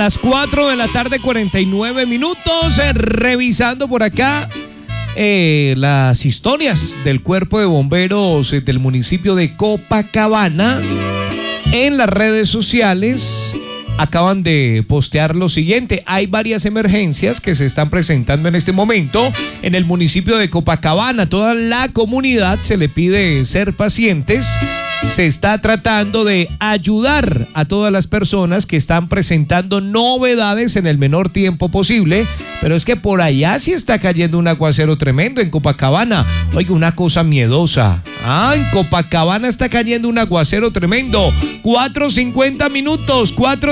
las 4 de la tarde, 49 minutos, revisando por acá las historias del Cuerpo de Bomberos del municipio de Copacabana. En las redes sociales acaban de postear lo siguiente: hay varias emergencias que se están presentando en este momento en el municipio de Copacabana. Toda la comunidad se le pide ser pacientes. Se está tratando de ayudar a todas las personas que están presentando novedades en el menor tiempo posible, pero es que por allá sí está cayendo un aguacero tremendo en Copacabana. Oiga, una cosa miedosa. En Copacabana está cayendo un aguacero tremendo. 4:50 minutos, 4